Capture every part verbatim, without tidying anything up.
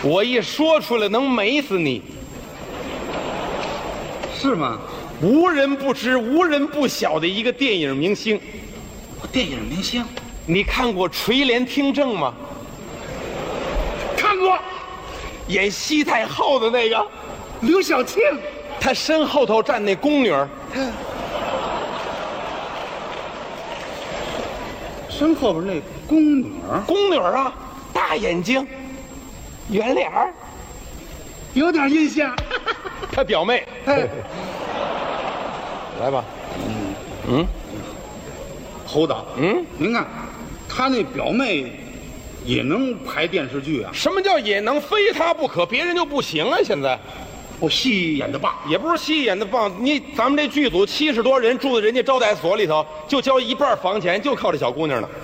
我一说出来能美死你。 是吗？ 无人不知、无人不晓的一个电影明星。 电影明星？ 你看过《垂帘听政》吗？ 看过。 演西太后的那个刘晓庆， 她身后头站那宫女儿。 身后边那宫女儿， 宫女儿啊，大眼睛，圆脸儿， 有点印象。 她表妹。 哎， 来吧。嗯， 侯导， 嗯， 您看，他那表妹也能拍电视剧啊？ 什么叫也能？非她不可，别人就不行啊！现在我戏演的棒， 也不是戏演的棒，你咱们这剧组七十多人住在人家招待所里头，就交一半房钱，就靠这小姑娘呢。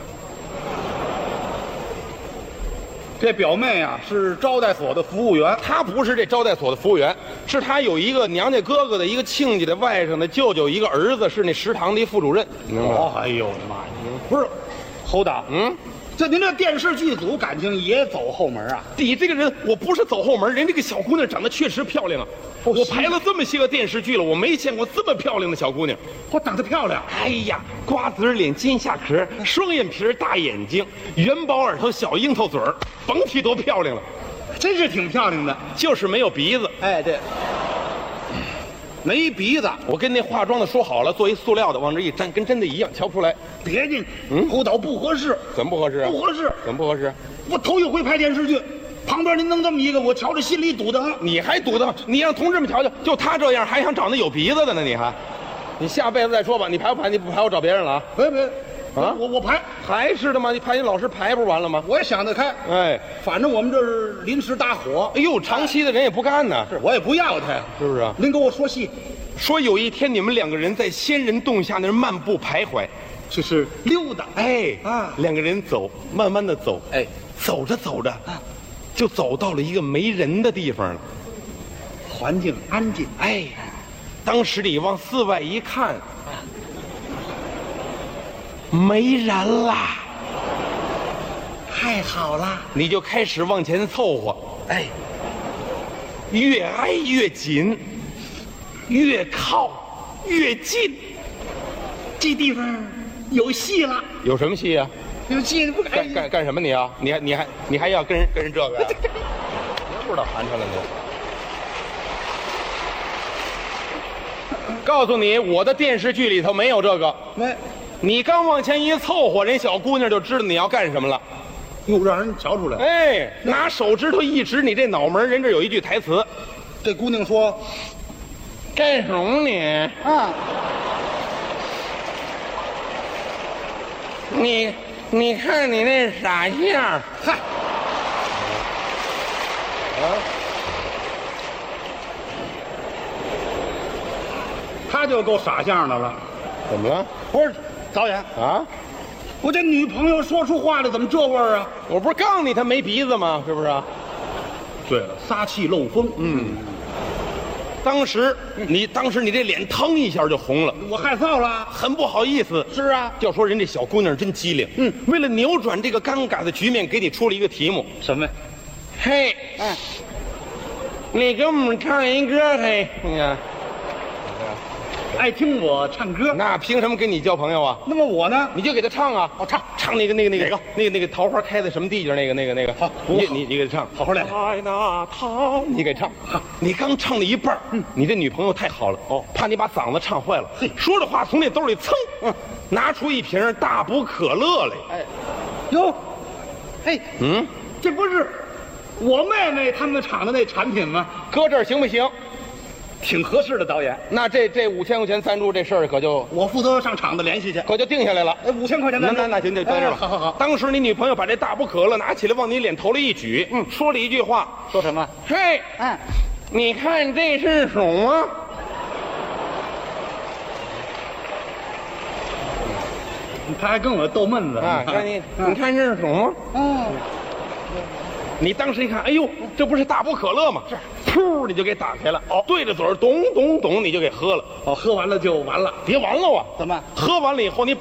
这表妹啊是招待所的服务员， 她不是这招待所的服务员，是她有一个娘家哥哥的一个亲家的外甥的舅舅一个儿子是那食堂的一副主任。 哦，哎呦我的妈呀！不是，侯导， 嗯， 这您这电视剧组感情也走后门啊？ 你这个人，我不是走后门，人这个小姑娘长得确实漂亮啊。 哦我拍了这么些个电视剧了，我没见过这么漂亮的小姑娘。 我长得漂亮。 哎呀，瓜子脸、金下壳，双眼皮、大眼睛，元宝耳朵、小樱桃嘴儿，甭提多漂亮了。 真是挺漂亮的。 就是没有鼻子。 哎，对，没鼻子。 我跟那化妆的说好了，做一塑料的，往这一粘，跟真的一样，瞧不出来。 别介， 嗯侯导不合适， 怎么不合适啊？ 不合适。 怎么不合适？ 我头一回拍电视剧，旁边您弄这么一个，我瞧着心里堵得很。 你还堵得？你让同志们瞧瞧，就他这样，还想找那有鼻子的呢？你还？你下辈子再说吧。你排不排？你不排，我找别人了啊。 别别， 啊我我排， 还是的吗？你排你老师排不是完了吗？ 我也想得开。 哎， 反正我们这是临时搭伙， 哎呦，长期的人也不干呢， 是我也不要他， 是不是啊？ 您给我说戏， 说有一天你们两个人在仙人洞下那儿漫步徘徊， 就是溜达。 哎啊两个人走，慢慢的走， 哎， 走着走着，就走到了一个没人的地方了。 环境安静。 哎，当时你往四外一看，没人啦， 太好了。 你就开始往前凑合， 哎， 越挨越紧，越靠越近。 这地方有戏了， 有什么戏啊？ 有戏不敢干干干什么你啊？你还你还你还要跟人跟人这个呀、别不知道寒碜了你。告诉你，我的电视剧里头没有这个。 没， 你刚往前一凑合，人小姑娘就知道你要干什么了。 又让人瞧出来。 哎，拿手指头一指你这脑门，人这有一句台词： 这姑娘说干什么你？ 啊， 你你看你那傻相， 嗨， 啊， 他就够傻相的了。 怎么了？ 不是导演， 啊？ 我这女朋友说出话来怎么这味儿啊？ 我不是告诉你他没鼻子吗？是不是啊？ 对了，撒气漏风。 嗯，当时你当时你这脸腾一下就红了， 我害臊了。 很不好意思。 是啊， 要说人这小姑娘真机灵， 嗯， 为了扭转这个尴尬的局面，给你出了一个题目。 什么？ 嘿， 哎， 你给我们唱一歌，嘿，你看， 爱听我唱歌。 那凭什么跟你交朋友啊？ 那么我呢？ 你就给他唱啊！ 我唱唱那个那个那个哪个那个那个桃花开在什么地界？那个那个那个。 好你我你你给他唱， 好好练开那桃，你给唱。你刚唱了一半嗯，你这女朋友太好了哦，怕你把嗓子唱坏了。 嘿说着话从那兜里噌，嗯，拿出一瓶大补可乐来。 哎，哟，嘿， 嗯， 这不是我妹妹他们厂的那产品吗？ 搁这儿行不行？ 挺合适的，导演。 那这这五千块钱赞助这事儿可就我负责上厂子联系去。 可就定下来了。 哎，五千块钱那赞助那那行就在这儿吧。 哎好好好。 当时你女朋友把这大补可乐拿起来，往你脸头里一举，嗯，说了一句话： 说什么？ 嘿， 哎， 你看这是什么？ 他还跟我逗闷子啊，看你，你看这是什么？ 嗯， 你当时一看，哎呦，这不是大补可乐吗？是，噗，你就给打开了，哦，对着嘴儿咚咚咚，你就给喝了。 哦，喝完了就完了。 别完了啊！ 怎么？ 喝完了以后，你